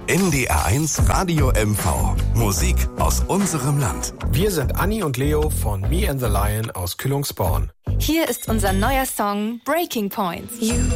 NDR1 Radio MV. Musik aus unserem Land. Wir sind Anni und Leo von Me and the Lion aus Kühlungsborn. Hier ist unser neuer Song Breaking Points.